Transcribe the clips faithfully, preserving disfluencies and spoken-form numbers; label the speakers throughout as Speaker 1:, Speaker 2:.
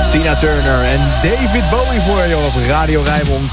Speaker 1: Tina Turner en David Bowie voor je op Radio Rijnmond.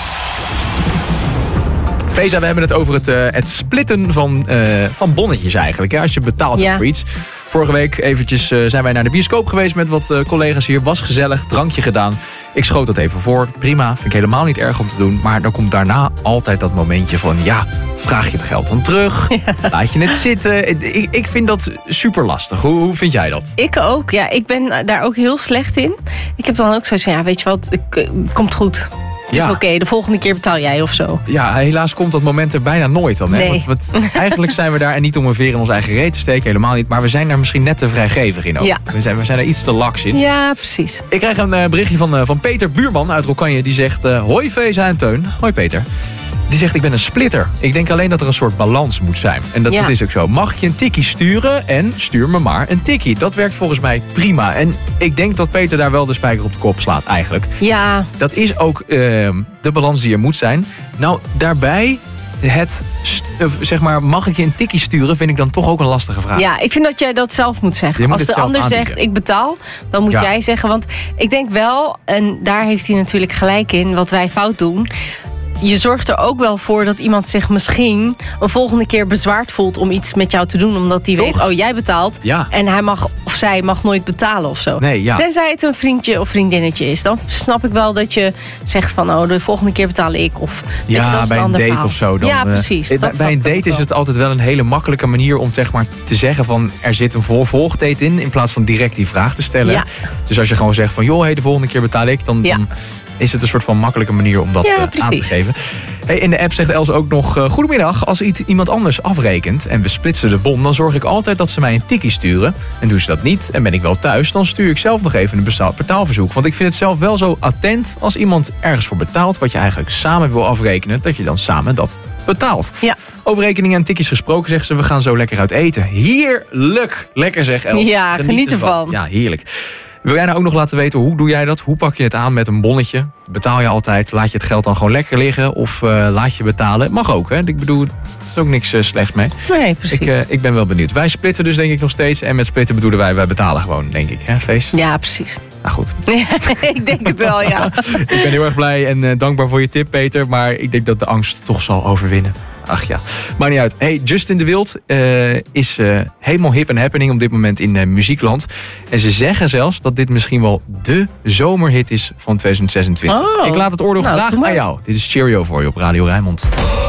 Speaker 1: Feza, we hebben het over het, uh, het splitten van, uh, van bonnetjes eigenlijk. Hè? Als je betaalt ja. voor iets. Vorige week eventjes uh, zijn wij naar de bioscoop geweest met wat uh, collega's hier. Was gezellig, drankje gedaan. Ik schoot dat even voor. Prima, vind ik helemaal niet erg om te doen. Maar dan komt daarna altijd dat momentje van... ja, vraag je het geld dan terug? Ja. Laat je het zitten? Ik, ik vind dat super lastig. Hoe, hoe vind jij dat?
Speaker 2: Ik ook, ja. Ik ben daar ook heel slecht in. Ik heb dan ook zoiets van, ja, weet je wat, het komt goed. Het is ja. oké, okay, de volgende keer betaal jij of zo.
Speaker 1: Ja, helaas komt dat moment er bijna nooit dan. Hè?
Speaker 2: Nee.
Speaker 1: Want, want eigenlijk zijn we daar, en niet om een veer in ons eigen reet te steken, helemaal niet. Maar we zijn daar misschien net te vrijgevig in ook.
Speaker 2: Ja.
Speaker 1: We, zijn, we zijn er iets te laks in.
Speaker 2: Ja, precies.
Speaker 1: Ik krijg een uh, berichtje van, uh, van Peter Buurman uit Rokkanje. Die zegt, uh, hoi Feza en Teun. Hoi Peter. Die zegt, ik ben een splitter. Ik denk alleen dat er een soort balans moet zijn. En dat, ja. dat is ook zo. Mag ik je een tikkie sturen? En stuur me maar een tikkie. Dat werkt volgens mij prima. En ik denk dat Peter daar wel de spijker op de kop slaat eigenlijk.
Speaker 2: Ja.
Speaker 1: Dat is ook uh, de balans die er moet zijn. Nou, daarbij... Het, zeg maar, mag ik je een tikkie sturen, vind ik dan toch ook een lastige vraag.
Speaker 2: Ja, ik vind dat jij dat zelf moet zeggen.
Speaker 1: Moet
Speaker 2: Als de ander aanbieden. zegt, ik betaal, dan moet ja. jij zeggen. Want ik denk wel, en daar heeft hij natuurlijk gelijk in, wat wij fout doen... Je zorgt er ook wel voor dat iemand zich misschien een volgende keer bezwaard voelt om iets met jou te doen. Omdat hij weet, oh jij betaalt
Speaker 1: ja.
Speaker 2: en hij mag of zij mag nooit betalen of zo.
Speaker 1: Nee, ja.
Speaker 2: Tenzij het een vriendje of vriendinnetje is. Dan snap ik wel dat je zegt van, oh de volgende keer betaal ik. Of
Speaker 1: ja,
Speaker 2: je,
Speaker 1: bij een, een date verhaal. Of zo. Dan,
Speaker 2: ja, precies.
Speaker 1: Uh, bij bij een date is het altijd wel een hele makkelijke manier om zeg maar, te zeggen van er zit een vervolgdate in. In plaats van direct die vraag te stellen. Ja. Dus als je gewoon zegt van joh, hey, de volgende keer betaal ik. Dan, ja. dan is het een soort van makkelijke manier om dat
Speaker 2: ja,
Speaker 1: uh, aan te geven. Hey, in de app zegt Els ook nog... Uh, goedemiddag, als iets, iemand anders afrekent en we splitsen de bon... dan zorg ik altijd dat ze mij een tikkie sturen. En doen ze dat niet en ben ik wel thuis... dan stuur ik zelf nog even een betaalverzoek. Want ik vind het zelf wel zo attent... als iemand ergens voor betaalt... wat je eigenlijk samen wil afrekenen... dat je dan samen dat betaalt.
Speaker 2: Ja.
Speaker 1: Over rekeningen en tikkies gesproken, zegt ze... we gaan zo lekker uit eten. Heerlijk! Lekker zeg Els.
Speaker 2: Ja, geniet, geniet ervan.
Speaker 1: Ja, heerlijk. Wil jij nou ook nog laten weten, hoe doe jij dat? Hoe pak je het aan met een bonnetje? Betaal je altijd? Laat je het geld dan gewoon lekker liggen? Of uh, laat je betalen? Mag ook, hè? Ik bedoel, er is ook niks uh, slechts mee.
Speaker 2: Nee, precies. Ik, uh,
Speaker 1: ik ben wel benieuwd. Wij splitten dus denk ik nog steeds. En met splitten bedoelen wij, wij betalen gewoon, denk ik. Hè, Fees?
Speaker 2: Ja, precies.
Speaker 1: Nou goed.
Speaker 2: Ik denk het wel, ja.
Speaker 1: Ik ben heel erg blij en uh, dankbaar voor je tip, Peter. Maar ik denk dat de angst toch zal overwinnen. Ach ja, maakt niet uit. Hey, Justin de Wild uh, is uh, helemaal hip en happening op dit moment in uh, muziekland. En ze zeggen zelfs dat dit misschien wel de zomerhit is van tweeduizend zesentwintig.
Speaker 2: Oh,
Speaker 1: ik laat het oordeel
Speaker 2: nou,
Speaker 1: graag aan jou. Dit is Cheerio voor je op Radio Rijnmond.